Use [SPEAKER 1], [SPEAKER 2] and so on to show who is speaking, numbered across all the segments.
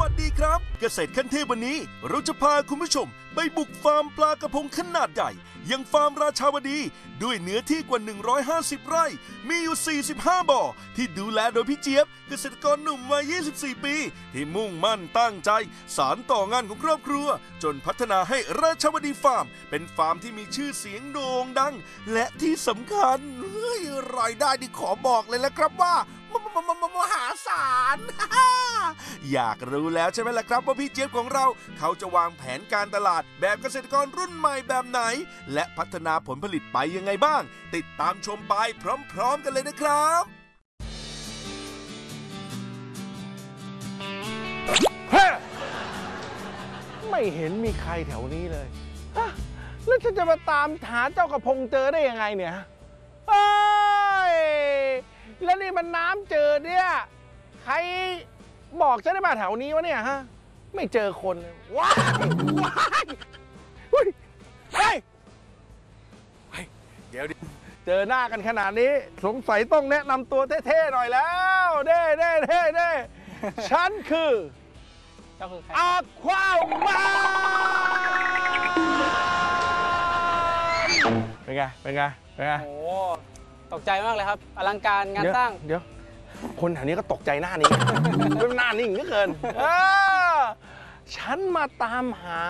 [SPEAKER 1] วัสดีครับเกษตรขั้นเทพวันนี้เราจะพาคุณผู้ชมไปบุกฟาร์มปลากระพงขนาดใหญ่ยังฟาร์มราชาวดีด้วยเนื้อที่กว่า150 ไร่มีอยู่45บ่อที่ดูแลโดยพี่เจี๊ยบเกษตรกรหนุ่มวัย24 ปีที่มุ่งมั่นตั้งใจสานต่องานของครอบครัวจนพัฒนาให้ราชาวดีฟาร์มเป็นฟาร์มที่มีชื่อเสียงโด่งดังและที่สำคัญรายได้ที่ขอบอกเลยแล้วครับว่ามหาศาล อยากรู้แล้วใช่ไหมล่ะครับว่าพี่เจี๊ยบของเราเขาจะวางแผนการตลาดแบบเกษตรกรรุ่นใหม่แบบไหนและพัฒนาผลผลิตไปยังไงบ้างติดตามชมไปพร้อมๆกันเลยนะครับ
[SPEAKER 2] ไม่เห็นมีใครแถวนี้เลยแล้วฉันจะมาตามหาเจ้ากระพงเจอได้ยังไงเนี่ยเฮ้ยแล้วนี่มันน้ำเจอเนี่ยใครบอกฉันได้มาแถวนี้วะเนี่ยฮะไม่เจอคนเลยว้ายเฮ้ยเดี๋ยวเจอหน้ากันขนาดนี้สงสัยต้องแนะนำตัวเท่ๆหน่อยแล้วเด้ฉันคืออาความาเป็นไง
[SPEAKER 3] โอ้ตกใจมากเลยครับอลังการงานสร้าง
[SPEAKER 2] เดี๋ยวคนแถวนี้ก็ตกใจหน้านี้หน้านิ่งเหลือเกินฉันมาตามหา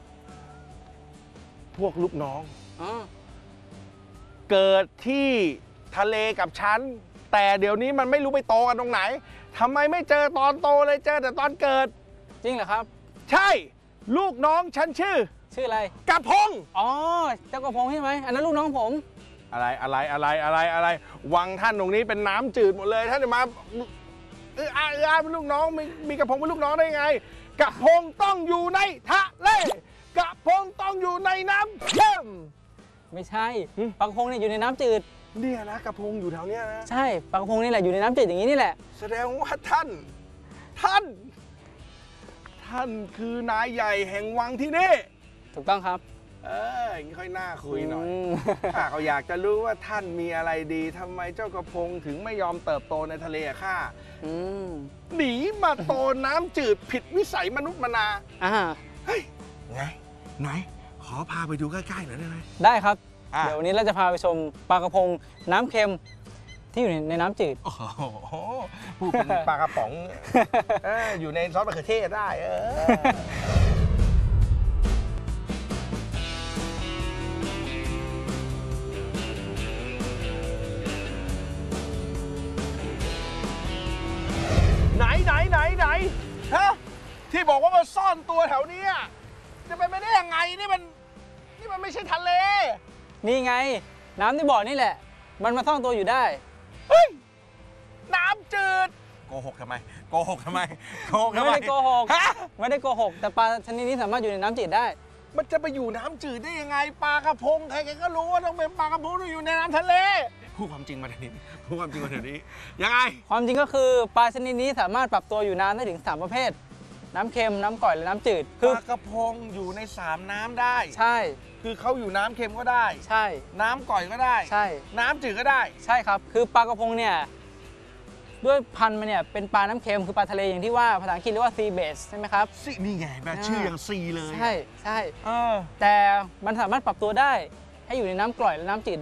[SPEAKER 2] พวกลูกน้องเกิดที่ทะเลกับฉันแต่เดี๋ยวนี้มันไม่รู้ไปโตกันตรงไหนทำไมไม่เจอตอนโตเลยเจอแต่ตอนเกิด
[SPEAKER 3] จริงเหรอครับ
[SPEAKER 2] ใช่ลูกน้องฉันชื่อ
[SPEAKER 3] อะไร
[SPEAKER 2] กระพง
[SPEAKER 3] อ๋อเจ้ากระพงใช่ไหมอันนั้นลูกน้องผม
[SPEAKER 2] อะไรวังท่านตรงนี้เป็นน้ำจืดหมดเลยท่านจะมาเป็นลูกน้องมีกระพงเป็นลูกน้องได้ไงกระพงต้องอยู่ในทะเลกระพงต้องอยู่ในน้ำเข้ม
[SPEAKER 3] ไม่ใช่ปลากระพงเนี่ยอยู่ในน้ำจืด
[SPEAKER 2] เนี่ยนะกระพงอยู่แถวเนี้ยนะ
[SPEAKER 3] ใช่ปลากระพงนี่แหละอยู่ในน้ำจืดอย่างนี้นี่แหละ
[SPEAKER 2] แสดงว่าท่านคือนายใหญ่แห่งวังที่นี่
[SPEAKER 3] ถูกต้องครับ
[SPEAKER 2] อย่างนี้ค่อยน่าคุยหน่อยข้าเขาอยากจะรู้ว่าท่านมีอะไรดีทำไมเจ้ากระพงถึงไม่ยอมเติบโตในทะเลอะข้าหนีมาโตน้ำจืดผิดวิสัยมนุษย์มนาเฮ้ยไหนขอพาไปดูใกล้ๆหน่อยได้ไหม
[SPEAKER 3] ได้ครับเดี๋ยววันนี้เราจะพาไปชมปลากระพงน้ำเค็มที่อยู่ในน้ำจืด
[SPEAKER 2] โอ้โหพูดเป็นปลากระป๋องอยู่ในซอสมะเขือเทศได้ไหนฮะที่บอกว่ามาซ่อนตัวแถวนี้จะเป็นไปได้ยังไงนี่มันไม่ใช่ทะเล
[SPEAKER 3] นี่ไงน้ำในบ่อนี่แหละมันมาซ่อนตัวอยู่ได้
[SPEAKER 2] เฮ้ยน้ำจืดโกหกทำไม
[SPEAKER 3] ไม่ได้โกหกแต่ปลาชนิดนี้สามารถอยู่ในน้ำจืดได้
[SPEAKER 2] มันจะไปอยู่น้ำจืดได้ยังไงปลากระพงใครก็รู้ว่าต้องเป็นปลากระพงที่อยู่ในน้ำทะเลพูดความจริงมาเดี๋ยวนี้ยังไง
[SPEAKER 3] ความจริงก็คือปลาชนิดนี้สามารถปรับตัวอยู่น้ำได้ถึง3ประเภทน้ำเค็มน้ำก่อยและน้ำจืด
[SPEAKER 2] ปลากระพงอยู่ใน3น้ำได้
[SPEAKER 3] ใช่
[SPEAKER 2] คือเขาอยู่น้ำเค็มก็ได้
[SPEAKER 3] ใช่
[SPEAKER 2] น้ำก่อยก็ได้
[SPEAKER 3] ใช่
[SPEAKER 2] น้ำจืดก็ได้
[SPEAKER 3] ใช่ครับคือปลากระพงเนี่ยด้วยพันธุ์มันเนี่ยเป็นปลาน้ำเค็มคือปลาทะเลอย่างที่ว่าภาษาอังกฤษเรียกว่า sea bass ใช่ไหมครับ
[SPEAKER 2] นี่ไงแบบชื่ออย่างซีเลย
[SPEAKER 3] ใช่แต่มันสามารถปรับตัวได้ให้อยู่ในน้ำกร่อยและน้ำจืด